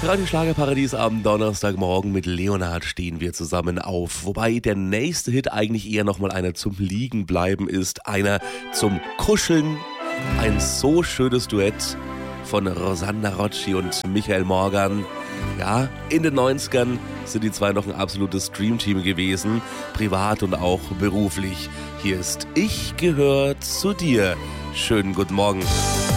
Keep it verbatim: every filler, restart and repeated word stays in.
Radio Schlagerparadies am Donnerstagmorgen mit Leonhard stehen wir zusammen auf. Wobei der nächste Hit eigentlich eher nochmal einer zum Liegenbleiben ist, einer zum Kuscheln. Ein so schönes Duett von Rosanna Rocci und Michael Morgan. Ja, in den neunzigern sind die zwei noch ein absolutes Dreamteam gewesen, privat und auch beruflich. Hier ist Ich gehör zu dir. Schönen guten Morgen.